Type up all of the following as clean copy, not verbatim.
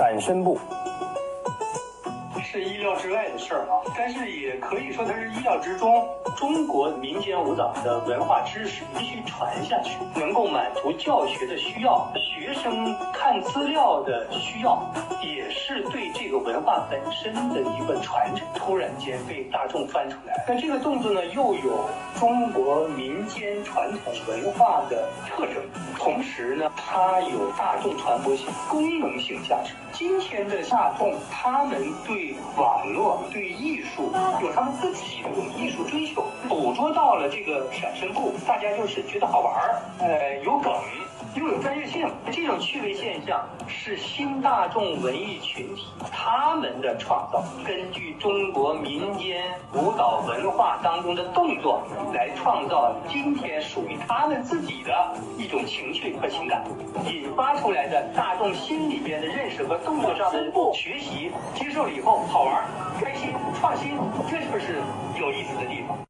闪身步。 是意料之外的事儿啊，但是也可以说它是意料之中。中国民间舞蹈的文化知识必须传下去，能够满足教学的需要，学生看资料的需要，也是对这个文化本身的一个传承。突然间被大众翻出来，但这个动作呢，又有中国民间传统文化的特征，同时呢，它有大众传播性、功能性价值。今天的大众，他们对网络、对艺术有他们自己的这种艺术追求，捕捉到了这个闪身步，大家就是觉得好玩儿，有梗，又有专业性。这种趣味现象是新大众文艺群体他们的创造，根据中国民间舞蹈文化当中的动作来创造今天属于他们自己的一种情绪和情感，引发出来的大众心里边的认识和动作上的学习接受了以后好玩、开心、创新，这就是有意思的地方。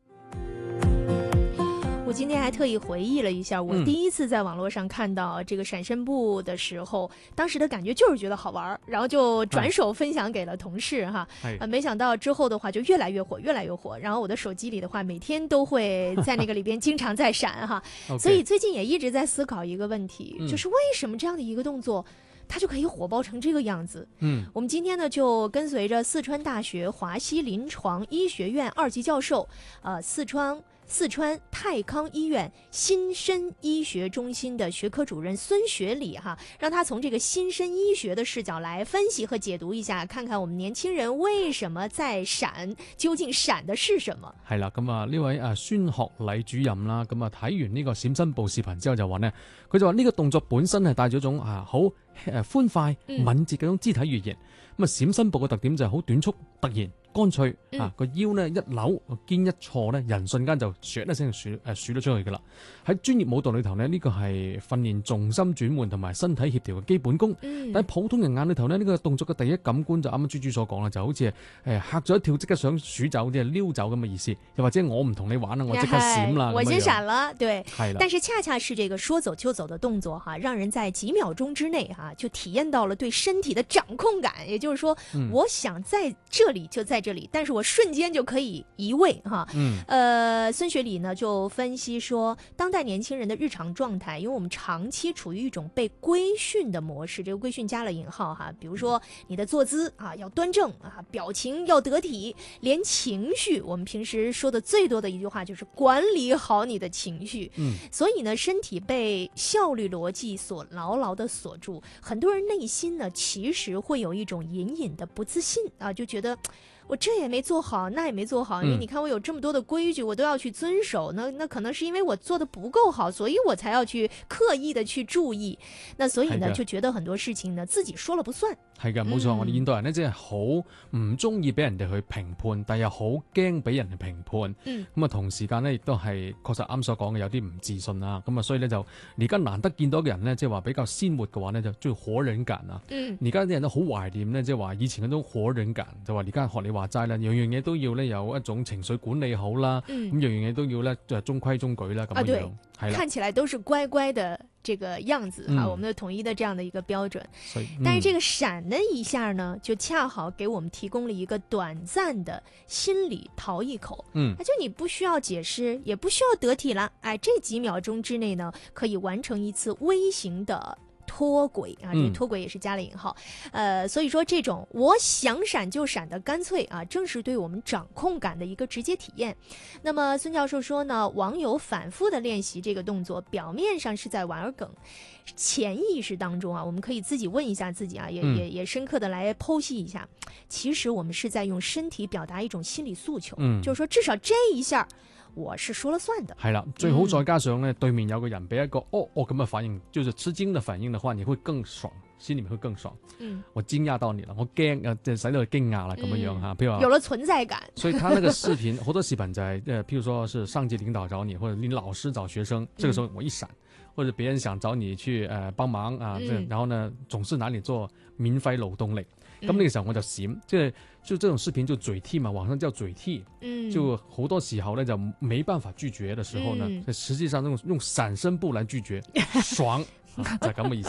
我今天还特意回忆了一下，我第一次在网络上看到这个闪身步的时候，当时的感觉就是觉得好玩，然后就转手分享给了同事哈。没想到之后的话就越来越火，越来越火。然后我的手机里的话，每天都会在那个里边经常在闪哈。所以最近也一直在思考一个问题，就是为什么这样的一个动作它就可以火爆成这个样子。我们今天呢就跟随着四川大学华西临床医学院2级教授，四川泰康医院新生医学中心的学科主任孙学礼哈，让他从这个新生医学的视角來分析和解讀一下，看看我們年輕人為什麼在閃，究竟閃的是什麼。 係啦，咁啊呢位孫學禮主任啦，咁啊睇完呢個閃身步視頻之後就話呢，佢就話呢個動作本身係帶咗一種好歡快敏捷嗰種肢體語言。咁啊閃身步嘅特點就係好短促突然乾脆個腰呢一扭個肩一錯呢，人瞬間就唰一聲豎咗出去㗎啦。喺專業舞蹈裏頭呢，呢個係訓練重心轉換同埋身體協調嘅基本功。但喺普通人眼裏頭呢，呢個動作嘅第一感官就啱啱豬豬所講啦，就好似嚇咗一跳，即刻想鼠走，即係溜走咁嘅意思。又或者我唔同你玩啦，我即刻閃啦， 我先閃了，對。 係啦。 但是恰恰是這個說走就走的動作哈，讓人在幾秒鐘之內哈就體驗到了對身體的掌控感。也就是說，我想在這裡就在這裡，但是我瞬間就可以移位哈。孫學禮呢就分析說，當代年輕人的日常狀態，因為我們長期處於一種被規訓的模式，這個規訓加了引號哈，比如說你的坐姿啊要端正啊，表情要得體，連情緒，我們平時說的最多的一句話就是管理好你的情緒。所以呢，身體被效率邏輯所牢牢的鎖住，很多人內心呢其實會有一種隱隱的不自信啊，就覺得我這也沒做好，那也沒做好，因為你看我有這麼多的規矩，我都要去遵守，那可能是因為我做得不夠好，所以我才要去刻意的去注意。那所以呢，就覺得很多事情呢自己說了不算。 係㗎，冇錯。我哋現代人呢，真係好唔中意俾人哋去評判，但又好驚俾人哋評判。咁啊，同時間呢，亦都係確實啱所講嘅有啲唔自信啊。咁啊，所以呢，就而家難得見到嘅人呢，即係話比較鮮活嘅話呢，就中意活人感啊。而家啲人都好懷念呢，即係話以前嗰種活人感，就話而家學你話齋啦，樣樣嘢都要呢有一種情緒管理好啦，咁樣樣嘢都要呢就中規中矩啦咁樣樣。 看起來都是乖乖的這個樣子我們的統一的這樣的一個標準。但是這個閃的一下呢，就恰好給我們提供了一個短暫的心理逃逸口。就你不需要解釋，也不需要得體了，這幾秒鐘之內呢，可以完成一次微型的脫軌啊，這脫軌也是加了引號。所以說這種我想閃就閃的乾脆啊，正是對我們掌控感的一個直接體驗。那麼孫教授說呢，網友反覆的練習這個動作，表面上是在玩梗，潛意識當中啊，我們可以自己問一下自己啊，也深刻的來剖析一下，其實我們是在用身體表達一種心理訴求，就是說至少這一下我是說了算的。 係啦，最好再加上呢，對面有個人俾一個咁嘅反應，就是吃驚的反應的話，你會更爽，心裡面會更爽。我驚訝到你了，我驚就使到佢驚訝啦，咁樣樣吓，譬如話有了存在感。 所以他那個視頻好多視頻就係譬如說是上級領導找你，或者你老師找學生，這個時候我一閃，或者別人想找你去幫忙啊，然後呢總是拿你做免費勞動力。咁呢個時候我就閃，就這種視頻就嘴替嘛，網上叫嘴替，就好多時候呢就沒辦法拒絕的時候呢，實際上用閃身步來拒絕，爽，就咁嘅意思。